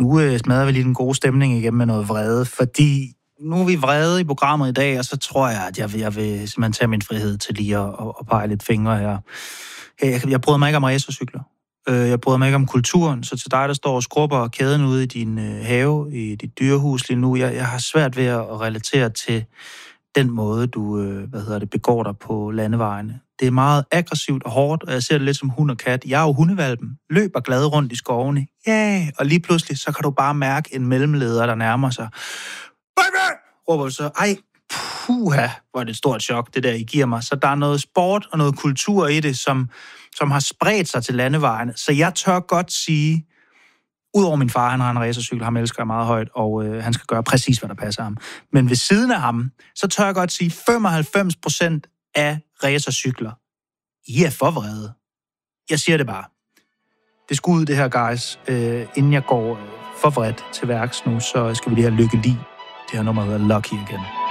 Nu smadrer vi lige den gode stemning igen med noget vrede, fordi nu er vi vrede i programmet i dag, og så tror jeg, at jeg vil simpelthen tage min frihed til lige at pege lidt fingre her. Jeg bryder mig ikke om racercykler. Jeg bryder mig ikke om kulturen, så til dig, der står og skrubber kæden ude i din have, i dit dyrehus lige nu, jeg har svært ved at relatere til den måde, du begår dig på landevejene. Det er meget aggressivt og hårdt, og jeg ser det lidt som hund og kat. Jeg er jo hundevalpen, løber glad rundt i skovene. Ja, og lige pludselig, så kan du bare mærke en mellemleder, der nærmer sig. Baby! Råber du så, ej, puha, hvor er det et stort chok, det der, I giver mig. Så der er noget sport og noget kultur i det, som har spredt sig til landevejene. Så jeg tør godt sige, udover min far, han har en racercykel, ham elsker jeg meget højt, og han skal gøre præcis, hvad der passer ham. Men ved siden af ham, så tør jeg godt sige, 95% af racercykler, I er for vrede. Jeg siger det bare. Det skulle ud, det her, guys. Inden jeg går for vredt til værks nu, så skal vi lige have Lykke Li. Det her nummer hedder Lucky Again.